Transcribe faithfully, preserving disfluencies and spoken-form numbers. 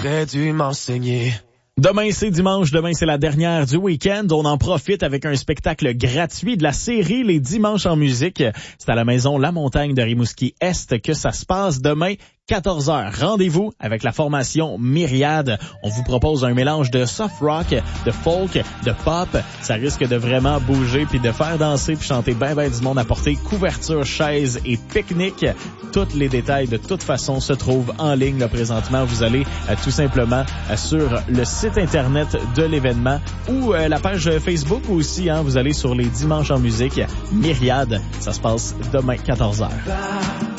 T'aurais dû m'enseigner. Demain, c'est dimanche. Demain, c'est la dernière du week-end. On en profite avec un spectacle gratuit de la série Les Dimanches en musique. C'est à la maison La Montagne de Rimouski-Est que ça se passe demain. quatorze heures. Rendez-vous avec la formation Myriade. On vous propose un mélange de soft rock, de folk, de pop. Ça risque de vraiment bouger puis de faire danser puis chanter ben ben du monde, apporter couverture, chaises et pique-nique. Tous les détails de toute façon se trouvent en ligne là, présentement. Vous allez euh, tout simplement euh, sur le site internet de l'événement ou euh, la page Facebook aussi. Hein, vous allez sur les Dimanches en musique. Myriade. Ça se passe demain quatorze heures.